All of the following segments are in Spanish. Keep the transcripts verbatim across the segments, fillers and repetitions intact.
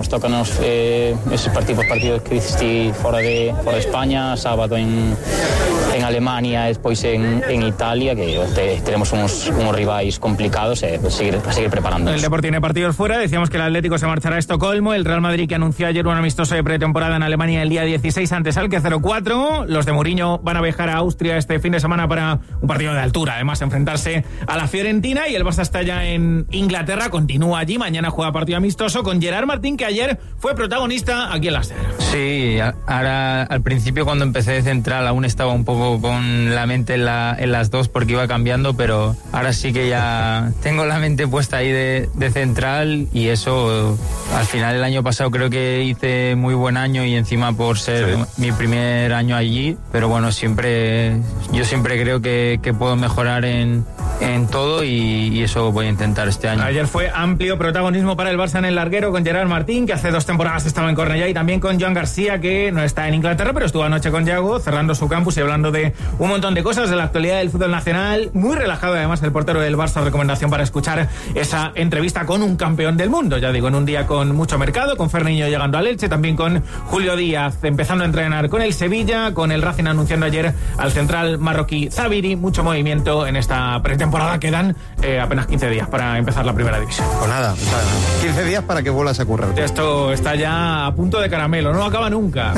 tócanos eh, esos partidos, partidos que diciste fora de, fora de España, sábado en, en Alemania, despois en, en Italia, que te, tenemos unos, unos rivais complicados, eh, pues seguir, para seguir preparándonos. El Depor tiene partidos fuera, decíamos que el Atlético se marchará a Estocolmo, el Real Madrid que anunció ayer un amistoso de pretemporada en Alemania el día dieciséis ante Schalke cero cuatro, los de Mourinho van a viajar a Austria este fin de semana para un partido de altura, además enfrentarse a la Fiorentina, y el Barça está ya en Inglaterra, continúa allí, mañana juega partido amistoso con Gerard Martín, que ayer fue protagonista aquí en la SER. Sí, ahora al principio cuando empecé de central aún estaba un poco con la mente en, la, en las dos porque iba cambiando, pero ahora sí que ya tengo la mente puesta ahí de, de central, y eso al final el año pasado creo que hice muy buen año, y encima por ser sí. mi primer año allí, pero bueno, siempre yo siempre creo que, que puedo mejorar en, en todo, y, y eso voy a intentar este año. Ayer fue amplio protagonismo para el Barça en el larguero con Gerard Martín, que hace dos temporadas estaba en Cornellá, y también con Joan García, que no está en Inglaterra, pero estuvo anoche con Yago cerrando su campus y hablando de un montón de cosas de la actualidad del fútbol nacional. Muy relajado además el portero del Barça, recomendación para escuchar esa entrevista con un campeón del mundo, ya digo, en un día con mucho mercado, con Ferniño llegando al Elche, también con Julio Díaz empezando a entrenar con el Sevilla, con el Racing anunciando ayer al central marroquí Zabiri, mucho movimiento en esta pretemporada. Quedan eh, apenas quince días para empezar la primera división. Pues nada, o sea, quince días para que vuelvas a currar. Esto está ya a punto de caramelo, no acaba nunca.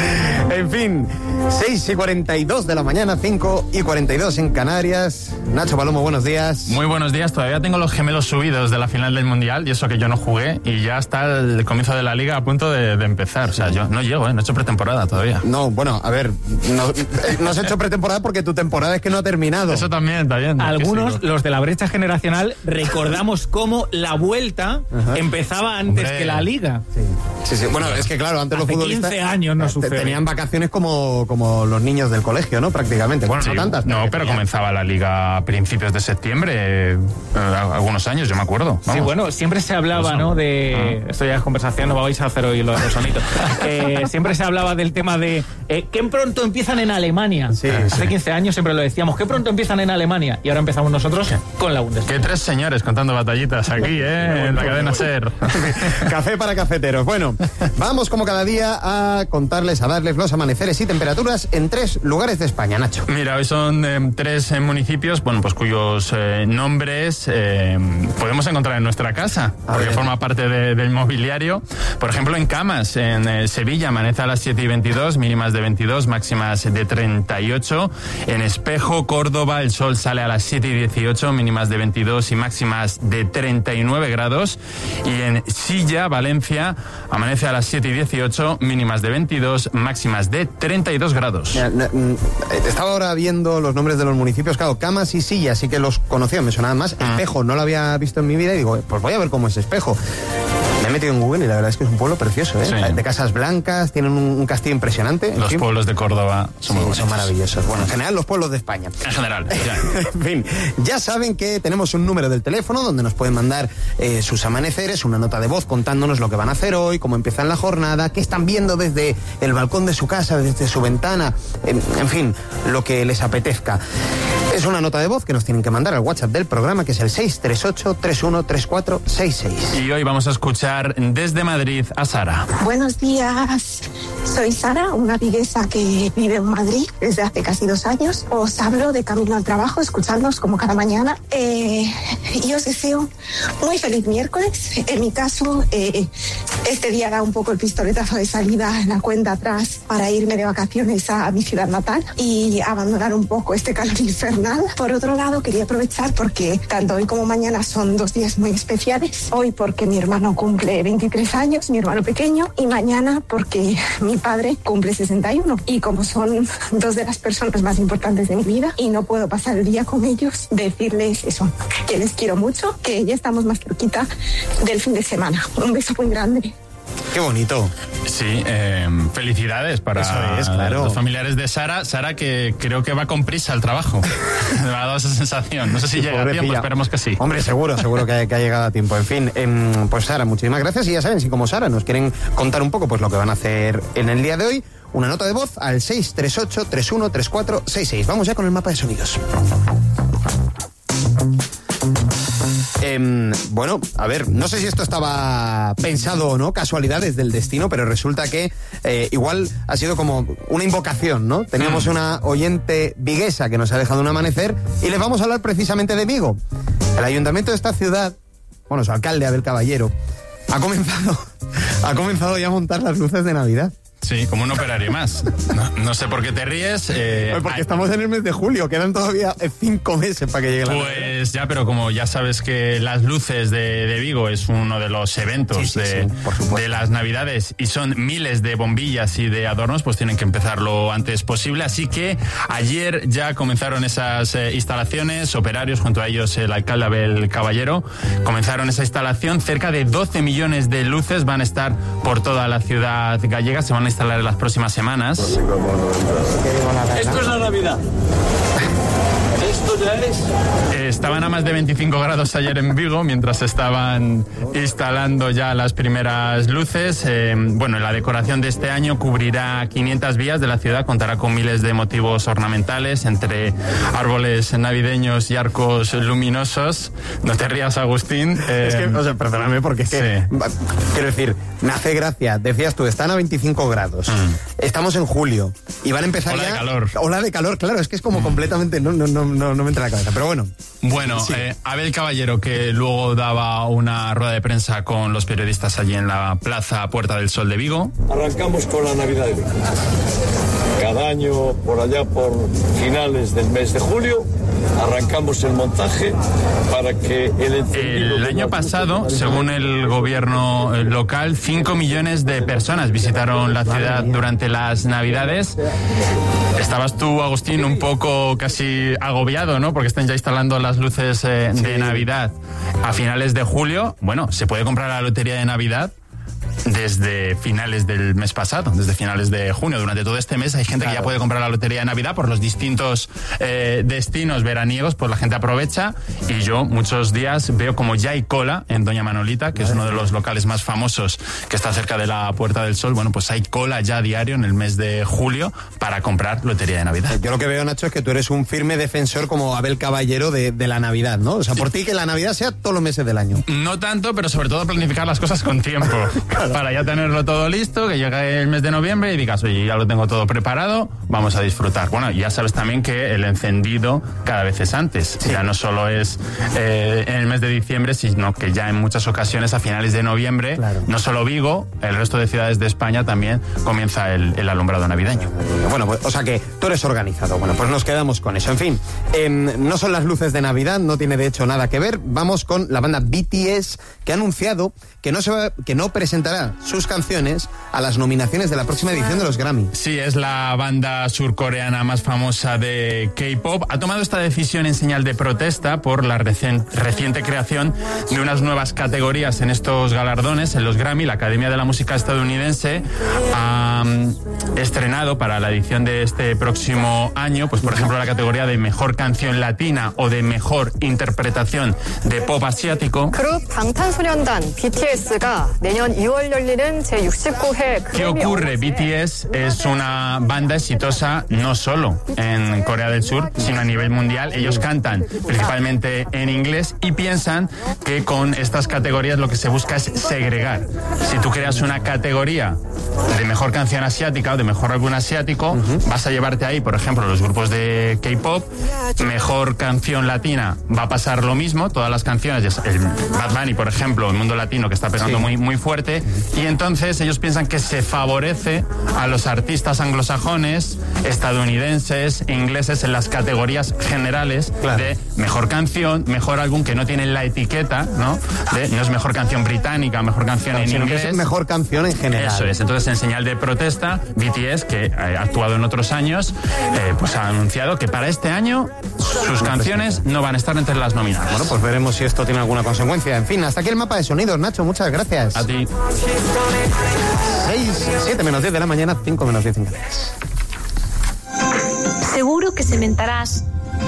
En fin, seis y cuarenta y dos de la mañana, cinco y cuarenta y dos en Canarias. Nacho Palomo, buenos días. Muy buenos días, todavía tengo los gemelos subidos de la final del Mundial, y eso que yo no jugué, y ya está el comienzo de la Liga a punto de, de empezar. O sea, yo no llego, ¿eh? No he hecho pretemporada todavía. No, bueno, a ver, no, no has hecho pretemporada porque tu temporada es que no ha terminado. Eso también, está bien. Algunos, los de la brecha generacional, recordamos cómo la vuelta Ajá. empezaba antes Hombre. que la Liga. Sí. Sí, sí. Bueno, es que claro, antes Hace los futbolistas quince años no sucede. Tenían vacaciones como, como los niños del colegio, ¿no? Prácticamente. Bueno, sí, no tantas. No, pero tenían. comenzaba la Liga a principios de septiembre, eh, algunos años, yo me acuerdo. Vamos. Sí, bueno, siempre se hablaba, Eso. ¿no? De... Ah. Esto ya es conversación, no vais a hacer hoy lo de los sonitos. eh, siempre se hablaba del tema de eh, que pronto empiezan en Alemania. Sí, Hace sí. quince años siempre lo decíamos, que pronto empiezan en Alemania. Y ahora empezamos nosotros ¿Qué? con la Bundesliga. Que tres señores contando batallitas aquí, ¿eh? En la cadena SER. Café para cafeteros. Bueno, vamos como cada día a contarles, a darles los amaneceres y temperaturas en tres lugares de España, Nacho. Mira, hoy son eh, tres eh, municipios, bueno, pues cuyos eh, nombres eh, podemos encontrar en nuestra casa, a porque ver. forma parte de, del mobiliario. Por ejemplo, en Camas, en eh, Sevilla, amanece a las siete y veintidós, mínimas de veintidós, máximas de treinta y ocho. En Espejo, Córdoba, el sol sale a las siete y dieciocho, mínimas de veintidós y máximas de treinta y nueve grados. Y en Silla, Valencia, amanece a las siete y dieciocho, mínimas de veintidós, máximas de treinta y dos grados. Mira, estaba ahora viendo los nombres de los municipios, claro, Camas y Silla, sí que los conocía, me sonaban más. Espejo no lo había visto en mi vida y digo, pues voy a ver cómo es Espejo. Me he metido en Google y la verdad es que es un pueblo precioso, ¿eh? Sí. De casas blancas, tienen un, un castillo impresionante. Los fin. pueblos de Córdoba son, sí, muy son maravillosos. Bueno, en general los pueblos de España. En general, ya. En fin, ya saben que tenemos un número del teléfono donde nos pueden mandar eh, sus amaneceres, una nota de voz contándonos lo que van a hacer hoy, cómo empiezan la jornada, qué están viendo desde el balcón de su casa, desde su ventana, en, en fin, lo que les apetezca. Es una nota de voz que nos tienen que mandar al WhatsApp del programa, que es el seis tres ocho, tres uno tres cuatro seis seis. Y hoy vamos a escuchar desde Madrid a Sara. Buenos días, soy Sara, una viguesa que vive en Madrid desde hace casi dos años. Os hablo de camino al trabajo, escuchándoos como cada mañana. Eh, y os deseo muy feliz miércoles. En mi caso, eh, este día da un poco el pistoletazo de salida, la cuenta atrás para irme de vacaciones a mi ciudad natal y abandonar un poco este calor infernal. Por otro lado, quería aprovechar porque tanto hoy como mañana son dos días muy especiales. Hoy porque mi hermano cumple veintitrés años, mi hermano pequeño, y mañana porque mi padre cumple sesenta y uno. Y como son dos de las personas más importantes de mi vida y no puedo pasar el día con ellos, decirles eso, que les quiero mucho, que ya estamos más cerquita del fin de semana. Un beso muy grande. Qué bonito. Sí, eh, felicidades para Eso es, claro. los familiares de Sara. Sara, que creo que va con prisa al trabajo. Me ha dado esa sensación. No sé si sí, llega a tiempo, esperemos que sí. Hombre, seguro, seguro que, que ha llegado a tiempo. En fin, eh, pues Sara, muchísimas gracias. Y ya saben, si como Sara nos quieren contar un poco pues lo que van a hacer en el día de hoy, una nota de voz al seis tres ocho, tres uno tres cuatro seis seis. Vamos ya con el mapa de sonidos. Eh, bueno, a ver, no sé si esto estaba pensado o no, casualidades del destino, pero resulta que eh, igual ha sido como una invocación, ¿no? Teníamos una oyente viguesa que nos ha dejado un amanecer y les vamos a hablar precisamente de Vigo. El ayuntamiento de esta ciudad, bueno, su alcalde Abel Caballero, ha comenzado, ha comenzado ya a montar las luces de Navidad. Sí, como un operario más. No, no sé por qué te ríes. Eh, pues porque estamos en el mes de julio, quedan todavía cinco meses para que llegue la Navidad. Pues ya, pero como ya sabes que las luces de, de Vigo es uno de los eventos sí, sí, de, sí, de las Navidades y son miles de bombillas y de adornos, pues tienen que empezar lo antes posible. Así que ayer ya comenzaron esas eh, instalaciones, operarios, junto a ellos el alcalde Abel Caballero, comenzaron esa instalación. Cerca de doce millones de luces van a estar por toda la ciudad gallega, se van a instalar en las próximas semanas. Esto es la Navidad. Esto ya es. Estaban a más de veinticinco grados ayer en Vigo mientras estaban instalando ya las primeras luces. Eh, bueno, la decoración de este año cubrirá quinientas vías de la ciudad, contará con miles de motivos ornamentales entre árboles navideños y arcos luminosos. No te rías, Agustín. Eh, es que, o sea, perdóname porque es que, sí. Quiero decir, me hace gracia. Decías tú, están a veinticinco grados. Mm. Estamos en julio y van a empezar Ola ya... de calor. Ola de calor, claro. Es que es como mm. completamente... No, no, no, no, no me entra en la cabeza, pero bueno. Bueno, sí. eh, Abel Caballero, que luego daba una rueda de prensa con los periodistas allí en la Plaza Puerta del Sol de Vigo. Arrancamos con la Navidad de Vigo. Cada año, por allá por finales del mes de julio, arrancamos el montaje para que el encendido... El año pasado, según el gobierno local, cinco millones de personas visitaron la ciudad durante las Navidades. Estabas tú, Agustín, un poco casi agobiado, ¿no? Porque están ya instalando las luces eh, de Navidad a finales de julio. Bueno, se puede comprar la lotería de Navidad desde finales del mes pasado, desde finales de junio. Durante todo este mes hay gente claro. que ya puede comprar la lotería de Navidad por los distintos eh, destinos veraniegos, pues la gente aprovecha y yo muchos días veo como ya hay cola en Doña Manolita, que es uno de los locales más famosos que está cerca de la Puerta del Sol. Bueno, pues hay cola ya a diario en el mes de julio para comprar lotería de Navidad. Yo lo que veo, Nacho, es que tú eres un firme defensor como Abel Caballero de, de la Navidad, ¿no? O sea, por ti que la Navidad sea todos los meses del año. No tanto, pero sobre todo planificar las cosas con tiempo. Claro. Para ya tenerlo todo listo, que llegue el mes de noviembre y digas, oye, ya lo tengo todo preparado, vamos a disfrutar. Bueno, ya sabes también que el encendido cada vez es antes. Sí. Ya no solo es eh, en el mes de diciembre, sino que ya en muchas ocasiones a finales de noviembre, claro. no solo Vigo, el resto de ciudades de España también comienza el, el alumbrado navideño. Bueno, pues, o sea que tú eres organizado. Bueno, pues nos quedamos con eso. En fin, eh, no son las luces de Navidad, no tiene de hecho nada que ver. Vamos con la banda B T S, que ha anunciado que no, se va, que no presentará sus canciones a las nominaciones de la próxima edición de los Grammy. Sí, es la banda surcoreana más famosa de K-pop. Ha tomado esta decisión en señal de protesta por la recien, reciente creación de unas nuevas categorías en estos galardones, en los Grammy. La Academia de la Música estadounidense ha um, estrenado para la edición de este próximo año, pues por ejemplo la categoría de Mejor Canción Latina o de Mejor Interpretación de Pop Asiático. ¿Qué ocurre? B T S es una banda exitosa no solo en Corea del Sur, sino a nivel mundial. Ellos cantan principalmente en inglés y piensan que con estas categorías lo que se busca es segregar. Si tú creas una categoría de mejor canción asiática o de mejor álbum asiático, uh-huh. vas a llevarte ahí, por ejemplo, los grupos de K-pop. Mejor canción latina va a pasar lo mismo, todas las canciones, el Bad Bunny, por ejemplo, el mundo latino que está pegando sí. muy, muy fuerte, y entonces ellos piensan que se favorece a los artistas anglosajones, estadounidenses e ingleses en las categorías generales claro. de mejor canción, mejor álbum, que no tienen la etiqueta, ¿no? De, no es mejor canción británica, mejor canción claro, en sino inglés. Que es mejor canción en general. Eso es. Entonces, en señal de protesta, B T S, que ha actuado en otros años, eh, pues ha anunciado que para este año sus canciones no van a estar entre las nominadas. Bueno, pues veremos si esto tiene alguna consecuencia. En fin, hasta aquí el mapa de sonidos, Nacho. Muchas gracias. A ti. seis, siete menos diez de la mañana, cinco menos diez en Canarias. Seguro que sementarás,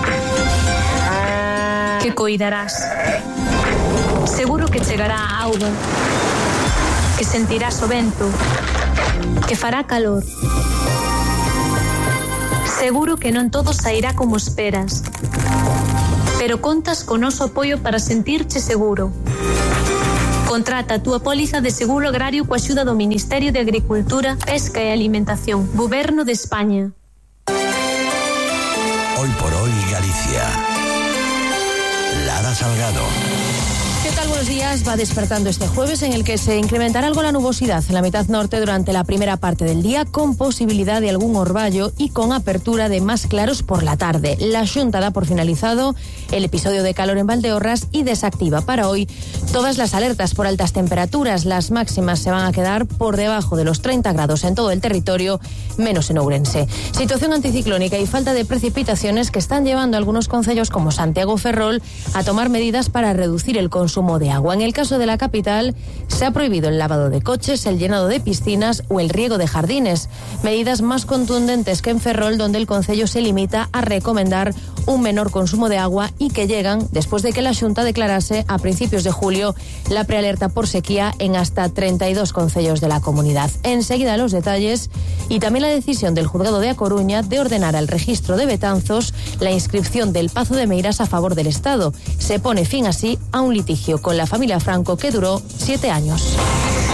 que coidarás. Seguro que chegará a auga, que sentirás o vento, que fará calor. Seguro que non todo sairá como esperas, pero contas con noso apoio para sentirche seguro. Contrata a túa póliza de seguro agrario coa axuda do Ministerio de Agricultura, Pesca e Alimentación, Goberno de España. Hoy por hoy Galicia. Lara Salgado. ¿Qué tal? Buenos días. Va despertando este jueves en el que se incrementará algo la nubosidad en la mitad norte durante la primera parte del día, con posibilidad de algún orvallo y con apertura de más claros por la tarde. La Xunta da por finalizado el episodio de calor en Valdeorras y desactiva para hoy todas las alertas por altas temperaturas. Las máximas se van a quedar por debajo de los treinta grados en todo el territorio, menos en Ourense. Situación anticiclónica y falta de precipitaciones que están llevando a algunos concellos como Santiago Ferrol a tomar medidas para reducir el consumo de agua. En el caso de la capital, se ha prohibido el lavado de coches, el llenado de piscinas o el riego de jardines. Medidas más contundentes que en Ferrol, donde el concello se limita a recomendar un menor consumo de agua y que llegan después de que la Xunta declarase a principios de julio la prealerta por sequía en hasta treinta y dos concellos de la comunidad. Enseguida los detalles y también la decisión del Juzgado de A Coruña de ordenar al registro de Betanzos la inscripción del Pazo de Meirás a favor del Estado. Se pone fin así a un litigio con la familia Franco que duró siete años.